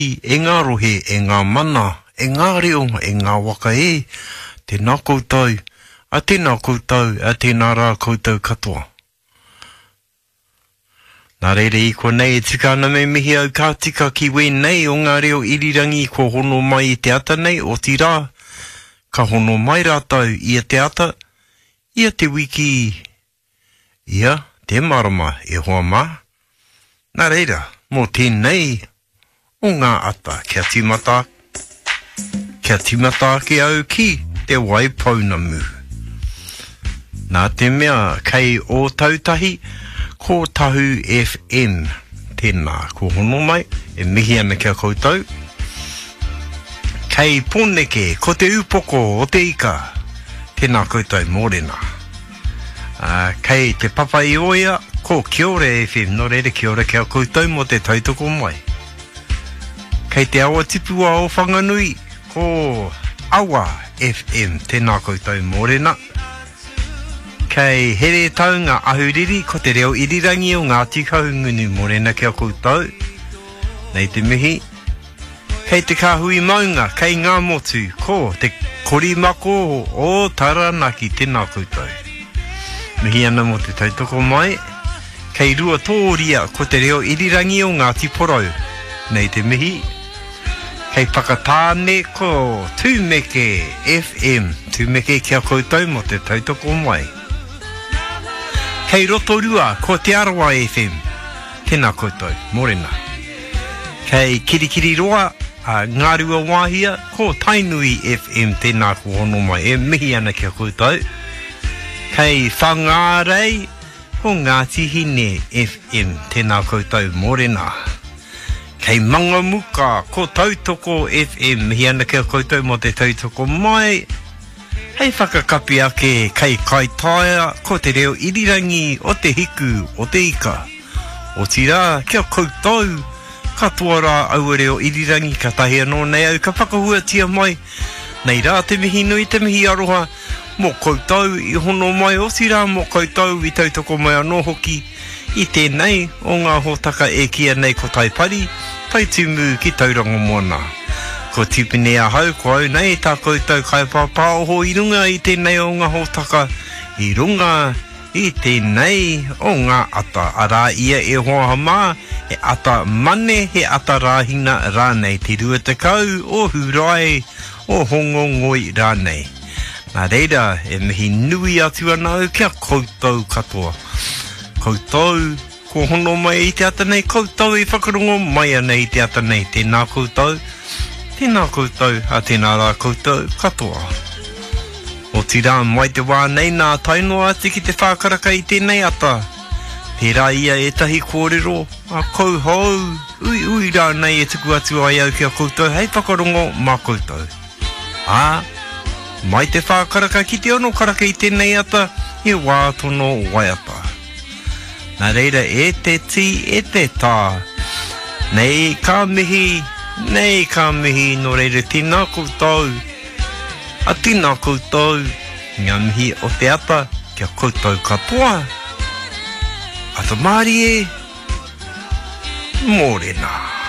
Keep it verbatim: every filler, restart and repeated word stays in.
e ngā rohe, e ngā mana, e ngā reo, e ngā waka e, tēnā koutou, a tēnā koutou, a tēnā rā koutou katoa. Nā reire i kua nei e tika ana me mihi au ka tika ki wēnei o ngā reo irirangi ko hono mai i te ata nei o ti rā, ka hono mai rātau i te ata, ia te wiki, ia te marama e hoa mā. Nā reira, mō tēnei, o ngā ata, kia timata, kia timata ki au ki te wai paunamu. Nā te mea, kei o tautahi, ko tahu F M, tēnā, ko hono mai, e mihi ana kia koutou. Kei Pōneke, ko te upoko o te ika, tēnā koutou mōrena. Uh, kei te papa i oia, ko Kiore F M, no reire Kiore kia koutou mo te tautoko mai. Kei te awa tipua o whanganui, ko Awa F M, tēnā koutou mōrena. Kei here taunga ahuriri, ko te reo irirangi o ngā tikau ngunu mōrena kia koutou. Nei te mihi. Kei te kāhui maunga, kei ngā motu, ko te korimako o Taranaki, tēnā koutou. Mihi ana mo te tautoko mai. Kei rua tōria, ko te reo irirangi o ngā tiporau. Nei te mihi. Kei whakatāne ko Tūmeke F M, Tūmeke kia koutou mo te tautoko mai. Kei Rotorua, ko te Arawa F M, tēnā koutou, mōrena. Kei Kirikiri Roa, a Ngārua Wāhia, ko Tainui F M, tēnā ko hono mai, e mihi ana kia koutou. Kei Whangārei, ko Ngātihine F M, tēnā koutou, mōrena. Kei Mangamuka, ko Tautoko F M, mihi ana kia koutou mo te tautoko mai. Hei whakakapi ake, kei Kaitaia, ko te reo irirangi o te hiku, o te ika. O tira, kia koutou, katoa rā au reo irirangi ka tahi anō nei au, ka whakahua tia mai. Nei rā te mihi nui, te mihi aroha, mō koutou i hono mai o tira, mō koutou i tautoko mai anō hoki. I tēnei o ngā hōtaka e kia nei ko taipari, taitumu ki tauranga moana. Ko tipine a hau, ko au nei, tā koutou kai pāpā oho i runga i tēnei o ngā hōtaka, i runga i tēnei o ngā ata. Arā ia e hoa mā, he ata mane, he ata rāhina rānei, te rua te kau o hurai, o hongo ngoi rānei. Nā reira, e mihi nui atu ana au kia koutou katoa. Koutou, ko hono mai i te ata nei, koutou i whakarongo mai ana i te ata nei, tēnā koutou, tēnā koutou, a tēnā rā koutou, katoa. O tira mai te wā nei nā tainoa ati ki te whākaraka i tēnei ata. Pērā ia e tahi kōrero, a kou hou, ui ui rā nei e tuku atu ai au kia koutou, hei whakarongo mā koutou. Ā, mai te whākaraka ki te ono karaka i tēnei ata, he wā tono waiata. Nā reira e te ti, e te tā. Nei ka mihi, nei ka mihi, no reira tīnā koutou. A tīnā koutou, ngā mihi o te ata, kia koutou katoa. A te mārie, mōrena.